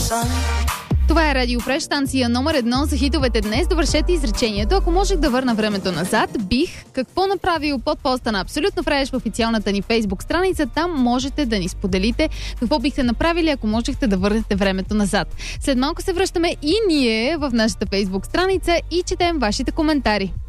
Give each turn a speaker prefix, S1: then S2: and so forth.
S1: Това е Радио Фреш, станция номер 1 за хитовете днес. Довършете изречението. Ако можех да върна времето назад, бих какво направил под поста на Абсолютно Фреш в официалната ни Фейсбук страница. Там можете да ни споделите какво бихте направили, ако можехте да върнете времето назад. След малко се връщаме и ние в нашата Фейсбук страница и четем вашите коментари.